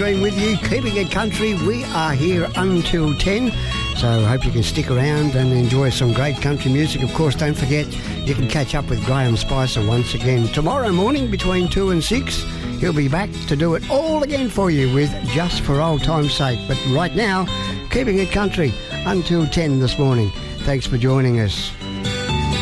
Green with you, keeping it country. We are here until 10, so I hope you can stick around and enjoy some great country music. Of course, don't forget, you can catch up with Graham Spicer once again tomorrow morning between 2 and 6. He'll be back to do it all again for you with Just for Old Time's Sake. But right now, keeping it country until 10 this morning. Thanks for joining us.